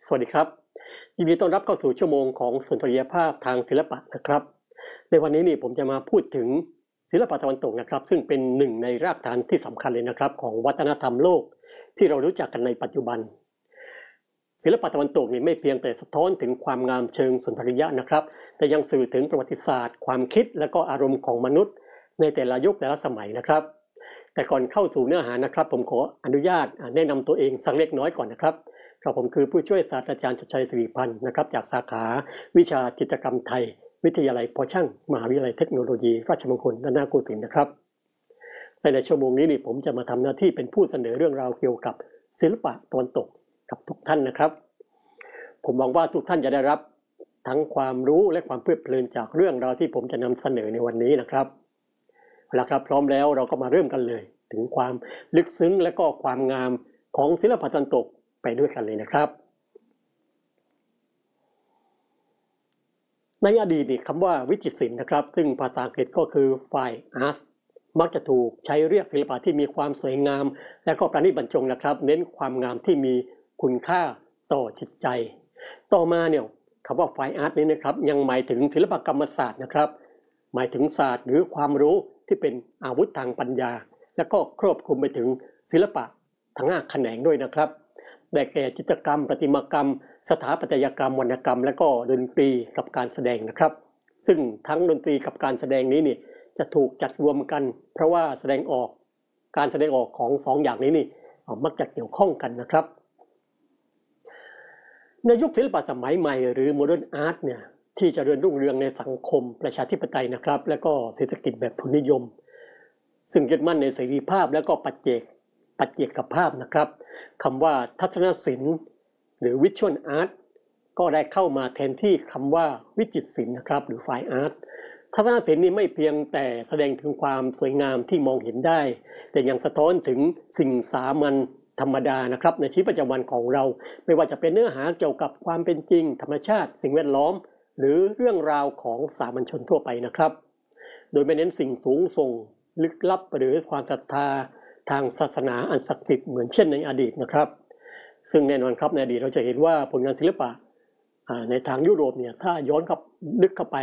สวัสดีครับยินดีต้อนรับเข้าสู่ชั่วโมงของสุนทรียภาพทางศิลปะนะครับในวันนี้ผมจะมาพูดถึงศิลปะตะวันตกนะครับซึ่งเป็นหนึ่งในรากฐานที่สำคัญเลยนะครับของวัฒนธรรมโลกที่เรารู้จักกันในปัจจุบันศิลปะตะวันตกไม่เพียงแต่สะท้อนถึงความงามเชิงสุนทรียะนะครับแต่ยังสื่อถึงประวัติศาสตร์ความคิดและก็อารมณ์ของมนุษย์ในแต่ละยุคแต่ละสมัยนะครับแต่ก่อนเข้าสู่เนื้อหานะครับผมขออนุญาตแนะนำตัวเองสักเล็กน้อยก่อนนะครับผมคือผู้ช่วยศาสตราจารย์ชัดชัยสิริพันธ์นะครับจากสาขาวิชาจิตรกรรมไทยวิทยาลัยพอช่างมหาวิทยาลัยเทคโนโลยีราชมงคลนานาโกสินทร์นะครับในชั่วโมงนี้ผมจะมาทำหน้าที่เป็นผู้เสนอเรื่องราวเกี่ยวกับศิลปะตะวันตกกับทุกท่านนะครับผมหวังว่าทุกท่านจะได้รับทั้งความรู้และความเพลิดเพลินจากเรื่องราวที่ผมจะนำเสนอในวันนี้นะครับเอาละครับพร้อมแล้วเราก็มาเริ่มกันเลยถึงความลึกซึ้งและก็ความงามของศิลปะตะวันตกไปด้วยกันเลยนะครับในอดีตคำว่าวิจิตรศิลป์นะครับซึ่งภาษาอังกฤษก็คือ Fine Arts มักจะถูกใช้เรียกศิลปะที่มีความสวยงามและก็ประณีตบรรจงนะครับเน้นความงามที่มีคุณค่าต่อจิตใจต่อมาคำว่า Fine Art นี้นะครับยังหมายถึงศิลปกรรมศาสตร์นะครับหมายถึงศาสตร์หรือความรู้ที่เป็นอาวุธทางปัญญาและก็ครอบคลุมไปถึงศิลปะทั้ง5แขนงด้วยนะครับได้แก่จิตรกรรมประติมากรรมสถาปัตยกรรมวรรณกรรมและก็ดนตรีกับการแสดงนะครับซึ่งทั้งดนตรีกับการแสดงนี้จะถูกจัดรวมกันเพราะว่าการแสดงออกของ2อย่างนี้มักจะเกี่ยวข้องกันนะครับในยุคศิลปะสมัยใหม่หรือโมเดิร์นอาร์ตที่เจริญรุ่งเรืองในสังคมประชาธิปไตยนะครับและก็เศรษฐกิจแบบทุนนิยมซึ่งยึดมั่นในเสรีภาพและก็ปัจเจกภาพนะครับคำว่าทัศนศิลป์หรือวิชวลอาร์ตก็ได้เข้ามาแทนที่คำว่าวิจิตรศิลป์นะครับหรือไฟอาร์ตทัศนศิลป์ไม่เพียงแต่แสดงถึงความสวยงามที่มองเห็นได้แต่ยังสะท้อนถึงสิ่งสามัญธรรมดานะครับในชีวิตประจำวันของเราไม่ว่าจะเป็นเนื้อหาเกี่ยวกับความเป็นจริงธรรมชาติสิ่งแวดล้อมหรือเรื่องราวของสามัญชนทั่วไปนะครับโดยไม่เน้นสิ่งสูงส่งลึกลับหรือความศรัทธาทางศาสนาอันศักดิ์สิทธิ์เหมือนเช่นในอดีตนะครับซึ่งแน่นอนครับในอดีตเราจะเห็นว่าผลงานศิลปะในทางยุโรปถ้าย้อนลึกเข้าไป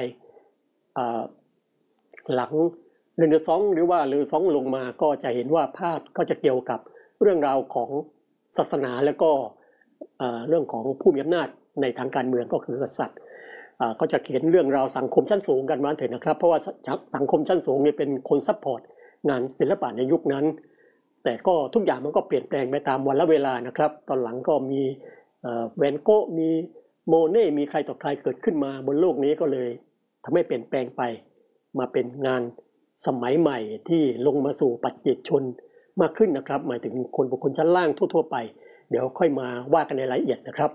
หลังเรเนซองส์หรือว่าเรเนซองส์ลงมาก็จะเห็นว่าภาพก็จะเกี่ยวกับเรื่องราวของศาสนาและก็เรื่องของผู้มีอำนาจในทางการเมืองก็คือกษัตริย์ก็จะเขียนเรื่องราวสังคมชั้นสูงกันมาเถิดนะครับเพราะว่าสังคมชั้นสูงเป็นคนซัพพอร์ตงานศิลปะในยุคนั้นแต่ก็ทุกอย่างมันก็เปลี่ยนแปลงไปตามวันและเวลานะครับตอนหลังก็มีแวนโกะมีโมเน่มีใครต่อใครเกิดขึ้นมาบนโลกนี้ก็เลยทำให้เปลี่ยนแปลงไปมาเป็นงานสมัยใหม่ที่ลงมาสู่ปัจเจกชนมากขึ้นนะครับหมายถึงคนบุคคลชั้นล่างทั่วๆไปเดี๋ยวค่อยมาว่ากันในรายละเอียดนะครับ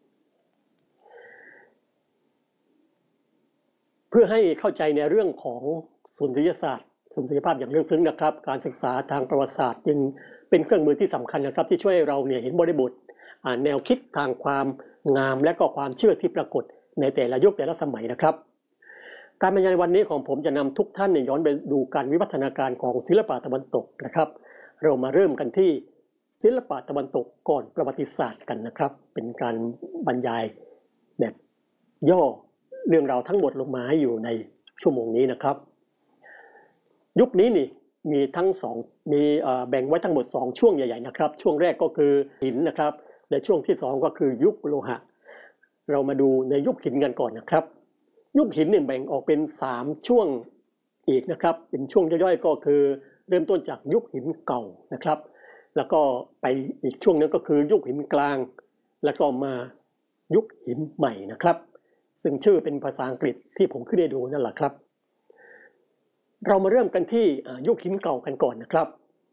เพื่อให้เข้าใจในเรื่องของสุนทรียศาสตร์สุนทรียภาพอย่างลึกซึ้งนะครับการศึกษาทางประวัติศาสตร์จึงเป็นเครื่องมือที่สำคัญนะครับที่ช่วยให้เราเห็นบริบทแนวคิดทางความงามและก็ความเชื่อที่ปรากฏในแต่ละยุคแต่ละสมัยนะครับการบรรยายในวันนี้ของผมจะนำทุกท่านย้อนไปดูการวิวัฒนาการของศิลปะตะวันตกนะครับเรามาเริ่มกันที่ศิลปะตะวันตกก่อนประวัติศาสตร์กันนะครับเป็นการบรรยายแบบย่อเรื่องราวทั้งหมดลงมาให้อยู่ในชั่วโมงนี้นะครับยุคนี้มีทั้งแบ่งไว้ทั้งหมด2ช่วงใหญ่ๆนะครับช่วงแรกก็คือหินนะครับและช่วงที่2ก็คือยุคโลหะเรามาดูในยุคหินกันก่อนนะครับยุคหินแบ่งออกเป็น3ช่วงอีกนะครับเป็นช่วงย่อยๆก็คือเริ่มต้นจากยุคหินเก่านะครับแล้วก็ไปอีกช่วงนึงก็คือยุคหินกลางแล้วก็มายุคหินใหม่นะครับซึ่งชื่อเป็นภาษาอังกฤษที่ผมขึ้นให้ดูนั่นแหละครับเรามาเริ่มกันที่ยุคหินเก่ากันก่อนนะครับ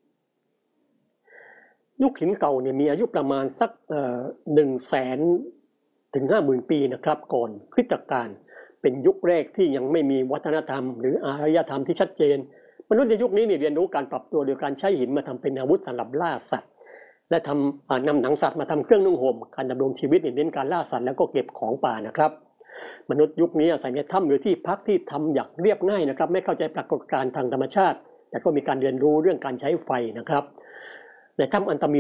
ยุคหินเก่ามีอายุประมาณสัก100,000 ถึง 50,000 ปีนะครับก่อนคริสตกาลเป็นยุคแรกที่ยังไม่มีวัฒนธรรมหรืออารยธรรมที่ชัดเจนมนุษย์ในยุคนี้เรียนรู้การปรับตัวโดยการใช้หินมาทำเป็นอาวุธสำหรับล่าสัตว์และนำหนังสัตว์มาทำเครื่องนุ่งห่มการดำรงชีวิตเน้นการล่าสัตว์แล้วก็เก็บของป่านะครับมนุษย์ยุคนี้อาศัยในถ้ำหรือที่พักที่ทำอย่างเรียบง่ายนะครับไม่เข้าใจปรากฏการณ์ทางธรรมชาติแต่ก็มีการเรียนรู้เรื่องการใช้ไฟนะครับในถ้ำอันตมี